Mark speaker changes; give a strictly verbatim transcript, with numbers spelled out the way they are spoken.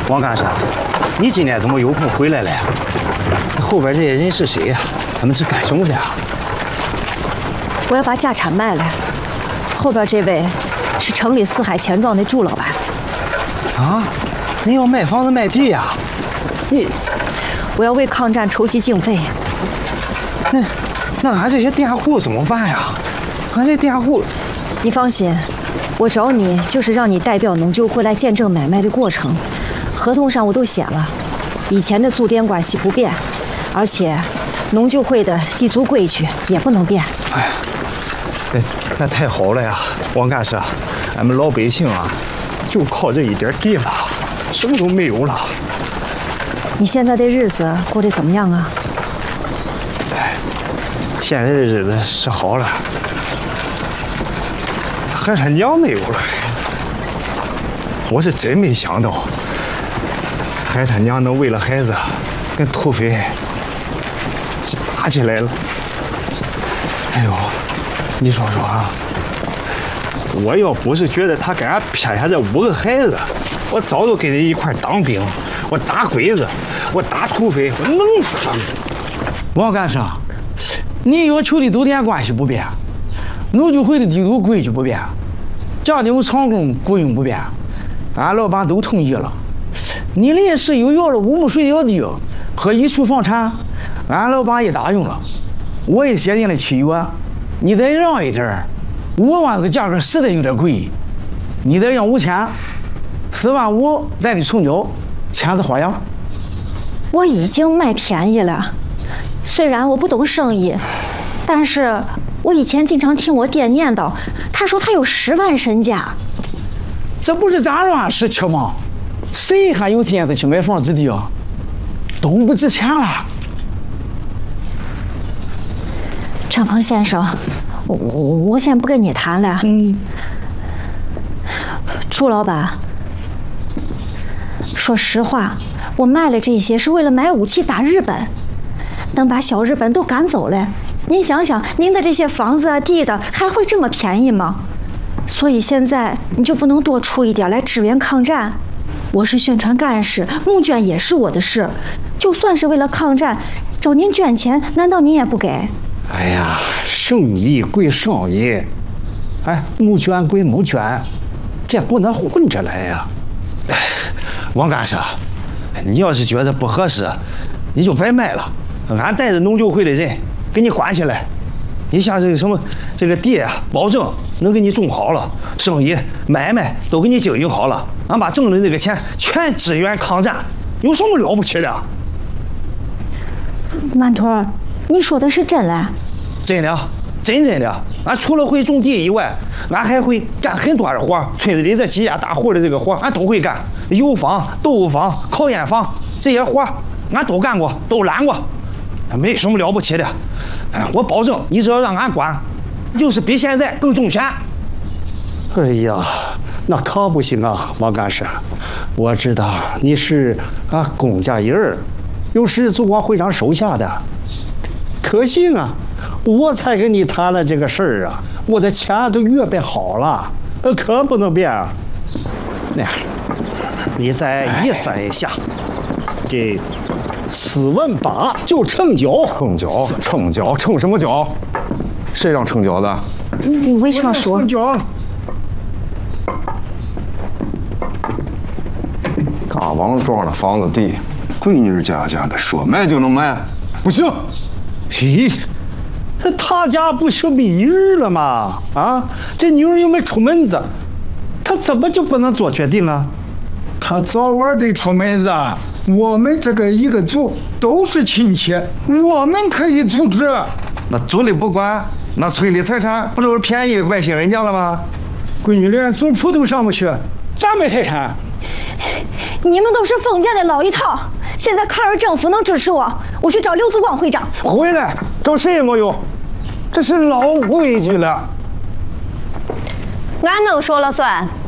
Speaker 1: 王干事，你今天怎么有空回来了呀？后边这些人是谁呀？他们是干什么的呀？
Speaker 2: 我要把家产卖了。后边这位是城里四海钱庄的朱老板。
Speaker 1: 啊，你要卖房子卖地呀？你，
Speaker 2: 我要为抗战筹集经费。
Speaker 1: 那，那俺这些佃户怎么办呀？俺这佃户，
Speaker 2: 你放心，我找你就是让你代表农救会来见证买卖的过程。合同上我都写了，以前的租佃关系不变，而且农救会的地租规矩也不能变。
Speaker 1: 哎呀，那那太好了呀，王干事，俺们老百姓啊，就靠这一点地了，什么都没有了。
Speaker 2: 你现在的日子过得怎么样啊？
Speaker 1: 哎，现在的日子是好了，和他娘没有了。我是真没想到，海他娘能为了孩子跟土匪是打起来了。哎呦，你说说啊，我要不是觉得他给俺撇下这五个孩子，我早就跟你一块当兵，我打鬼子，我打土匪，我弄死他们。
Speaker 3: 王干事，你要求的租佃关系不变，农救会的地租规矩不变，家丁长工雇佣不变，俺老板都同意了。你临时又要了五亩水稻地和一处房产，俺老板也答应了。我也写进了契约，你得让一点儿。五万这个价格实在有点贵，你得让五千，四万五咱得成交，签字画押。
Speaker 2: 我已经卖便宜了，虽然我不懂生意，但是我以前经常听我爹念叨，他说他有十万身家。
Speaker 3: 这不是咱乱十七吗？谁还有心思去买房子地啊？都不值钱了。
Speaker 2: 张鹏先生，我我我先不跟你谈了。嗯。朱老板，说实话，我卖了这些是为了买武器打日本，等把小日本都赶走了，您想想，您的这些房子啊、地的还会这么便宜吗？所以现在你就不能多出一点来支援抗战？我是宣传干事，募捐也是我的事，就算是为了抗战，找您捐钱，难道您也不给？
Speaker 1: 哎呀，生意归生意，哎，募捐归募捐，这不能混着来呀。哎，王干事，你要是觉得不合适，你就别卖了，俺带着农救会的人给你管起来。你像这个什么这个地啊，保证能给你种好了，生意买卖都给你经营好了，俺把挣的这个钱全支援抗战，有什么了不起的？
Speaker 2: 曼托，你说的是真的？
Speaker 1: 真的，真真的。俺除了会种地以外，俺还会干很多的活。村子里这几家大户的这个活，俺都会干。油坊、豆腐坊、烤烟坊这些活，俺都干过，都揽过，没什么了不起的。哎，我保证，你只要让俺管，就是比现在更挣钱。哎呀，那可不行啊，王干事，我知道你是啊公家人儿，又是组管会长手下的，可惜啊，我才跟你谈了这个事儿啊，我的钱都预备好了，呃，可不能变啊。那样，你再一算一下，这四万八就成交。
Speaker 4: 成交，成交，成什么交？谁让成交的？
Speaker 2: 你为啥说？
Speaker 1: 成交。
Speaker 4: 大王庄的房子地，闺女家家的，说卖就能卖，不行。
Speaker 1: 咦，这他家不是没人了吗？啊，这女儿又没出门子，他怎么就不能做决定啊？
Speaker 5: 他早晚得出门子。我们这个一个族都是亲戚，我们可以组织。
Speaker 6: 那族里不管，那村里财产不都是便宜外星人家了吗？
Speaker 1: 闺女连族谱都上不去，咋没财产？
Speaker 2: 你们都是封建的老一套，现在抗日政府能支持我，我去找刘祖光会长。
Speaker 1: 回来找谁也没用，这是老规矩了。
Speaker 7: 俺能说了算。